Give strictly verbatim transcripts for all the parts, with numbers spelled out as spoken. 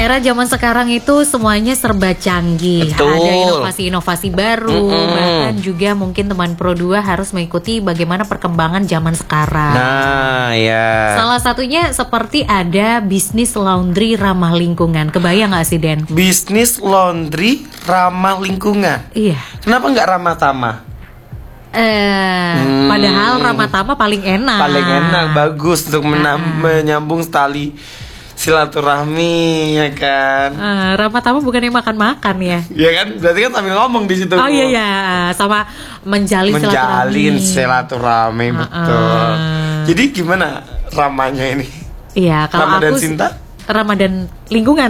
Era zaman sekarang itu semuanya serba canggih. Betul. Ada inovasi-inovasi baru. Mm-mm. Bahkan juga mungkin teman Pro dua harus mengikuti bagaimana perkembangan zaman sekarang. Nah, ya. Salah satunya seperti ada bisnis laundry ramah lingkungan. Kebayang gak sih, Den? Bisnis laundry ramah lingkungan. Iya. Kenapa nggak ramah tamah? Eh, Hmm. padahal ramah tamah paling enak. Paling enak, bagus untuk menam- Ah. menyambung tali silaturahmi, ya kan? Eh, ramah tamah bukan yang makan-makan ya. Ya kan, berarti kan sambil ngomong di situ. Oh iya ya, sama menjalin Menjalin silaturahmi. silaturahmi, Ah, betul. ah. Jadi gimana ramanya ini? Iya, kalau Ramadan aku Sinta? Ramadan lingkungan.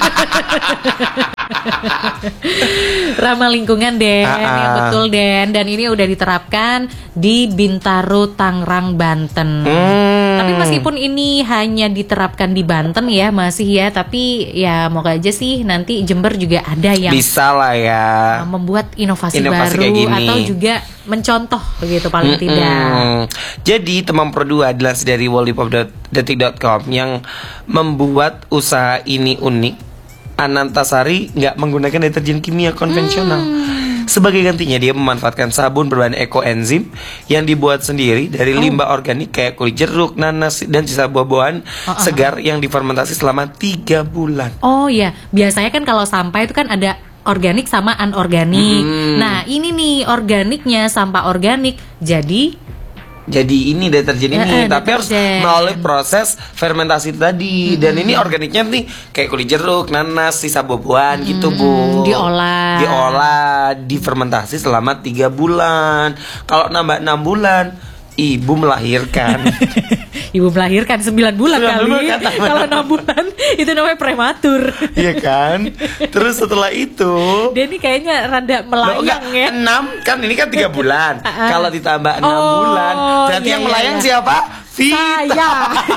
Ramah lingkungan, Den. Ah, ah. Ya, betul, Den. Dan ini udah diterapkan di Bintaro, Tangerang, Banten. Hmm. Tapi meskipun ini hanya diterapkan di Banten ya, masih ya, tapi ya moga aja sih nanti Jember juga ada yang bisa lah ya. uh, membuat inovasi, Inovasi baru kayak gini. atau juga mencontoh begitu paling Mm-mm. tidak. Jadi teman Pro dua adalah dari wallipop dot detik dot com yang membuat usaha ini unik. Anantasari nggak menggunakan deterjen kimia konvensional. Hmm. Sebagai gantinya dia memanfaatkan sabun berbahan ekoenzim yang dibuat sendiri dari Oh. limbah organik kayak kulit jeruk, nanas, dan sisa buah-buahan Oh, oh, segar yang difermentasi selama tiga bulan. Oh ya, biasanya kan kalau sampah itu kan ada organik sama anorganik. Hmm. Nah, ini nih organiknya sampah organik. Jadi Jadi ini deterjen ini, Eh, eh, tapi harus deterjen. melalui proses fermentasi tadi. Dan ini organiknya nih kayak kulit jeruk, nanas, sisa buah-buahan gitu, Bu. diolah. Diolah, difermentasi selama tiga bulan. Kalau nambah enam bulan, ibu melahirkan. ibu melahirkan sembilan bulan Sembilan kali. bulan, kata. Kalau enam bulan itu namanya prematur. Iya kan? Terus setelah itu Dia ini kayaknya rada Loh, melayang enggak, ya. enam kan ini kan tiga bulan. Ah. Kalau ditambah enam Oh, bulan, berarti iya, yang iya, melayang iya. siapa? Vita. Saya.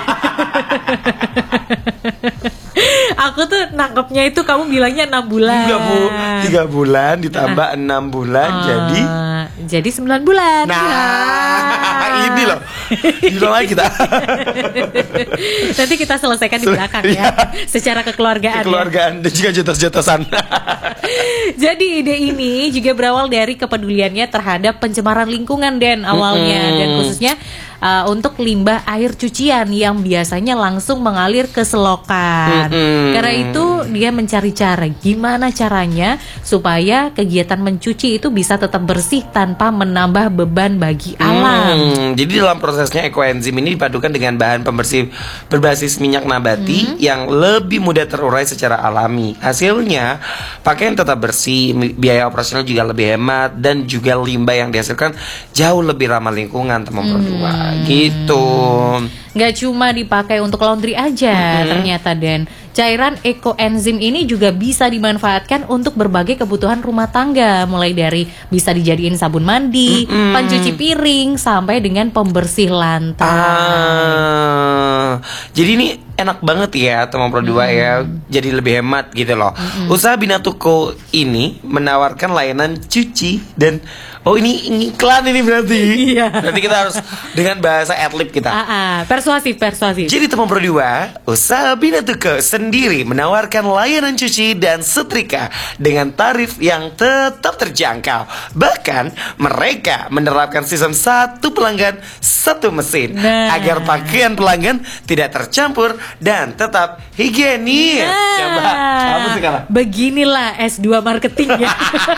Aku tuh nangkepnya itu kamu bilangnya enam bulan. Tiga, bu, tiga bulan ditambah enam bulan Ah, jadi jadi sembilan bulan. nah Ya. ini loh gila lagi kita Nanti kita selesaikan di belakang ya, secara kekeluargaan. Ya. kekeluargaan dan juga jotos-jotosan. Jadi ide ini juga berawal dari kepeduliannya terhadap pencemaran lingkungan, Den, awalnya. Mm-mm. Dan khususnya uh, untuk limbah air cucian yang biasanya langsung mengalir ke selokan. Mm-mm. Karena itu dia mencari cara gimana caranya supaya kegiatan mencuci itu bisa tetap bersih tanpa menambah beban bagi alam. Hmm, jadi dalam prosesnya ekoenzim ini dipadukan dengan bahan pembersih berbasis minyak nabati yang lebih mudah terurai secara alami. Hasilnya pakaian tetap bersih, mi- biaya operasional juga lebih hemat, dan juga limbah yang dihasilkan jauh lebih ramah lingkungan, teman Pro dua. Gitu. Nggak cuma dipakai untuk laundry aja ternyata, Den. Cairan ekoenzim ini juga bisa dimanfaatkan untuk berbagai kebutuhan rumah tangga, mulai dari bisa dijadiin sabun mandi, Mm-mm. pencuci piring, sampai dengan pembersih lantai. Ah, jadi ini enak banget ya teman Pro dua ya. Jadi lebih hemat gitu loh. Usaha Binatuko ini menawarkan layanan cuci dan oh ini iklan ini berarti. Iya. Berarti kita harus dengan bahasa adlib kita. Ah, ah, persuasif, persuasif. Jadi teman Pro dua, usaha Binatuko sendiri menawarkan layanan cuci dan setrika dengan tarif yang tetap terjangkau. Bahkan mereka menerapkan sistem satu pelanggan satu mesin Nah. agar pakaian pelanggan tidak tercampur dan tetap higienis. Nah, Coba kamu sekarang beginilah S dua marketing ya.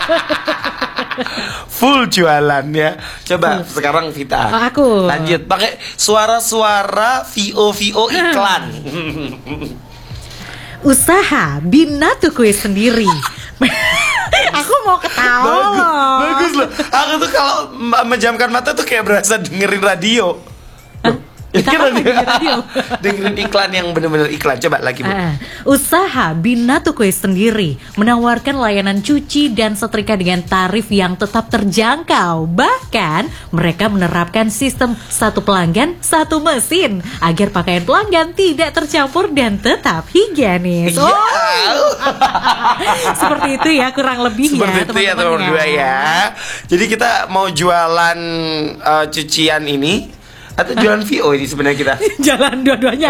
full jualan ya. Coba sekarang Vita. Oh, aku. Lanjut pakai suara-suara V O V O iklan. Usaha Binatuko sendiri. Aku mau ketawa Bagus, loh. bagus loh. Aku tuh kalau m- menjamkan mata tuh kayak berasa dengerin radio. Kita kan lagi di radio. Dengerin iklan yang bener-bener iklan. Coba lagi, Bu. Ah, usaha Binatuko sendiri menawarkan layanan cuci dan setrika dengan tarif yang tetap terjangkau. Bahkan mereka menerapkan sistem satu pelanggan satu mesin agar pakaian pelanggan tidak tercampur dan tetap higienis. Iya. Oh, seperti itu ya kurang lebih Seperti ya itu ya teman-teman teman dua ya. Jadi kita mau jualan uh, cucian ini Atau jualan V O ini sebenarnya kita? Jalan dua-duanya.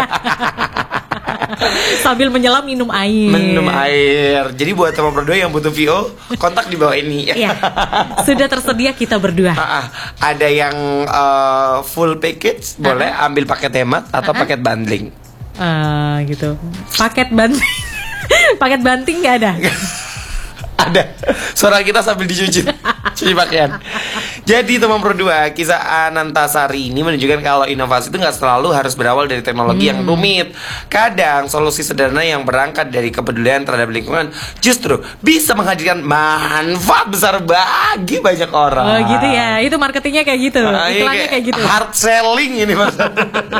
Sambil menyelam minum air. Minum air. Jadi buat teman berdua yang butuh V O, kontak di bawah ini. Iya. Sudah tersedia kita berdua. Ah, ah. Ada yang uh, full package, boleh Ah, ah. ambil paket hemat atau Ah, ah. paket bundling. Eh, gitu. Paket banting. Paket banting nggak ada. Ada. Suara kita sambil dicuci cuci pakaian. Jadi teman berdua, kisah Anantasari ini menunjukkan kalau inovasi itu nggak selalu harus berawal dari teknologi yang rumit. Kadang solusi sederhana yang berangkat dari kepedulian terhadap lingkungan justru bisa menghadirkan manfaat besar bagi banyak orang. Oh gitu ya. Itu marketingnya kayak gitu. Ah, ini Iklannya kayak gitu. hard selling ini mas.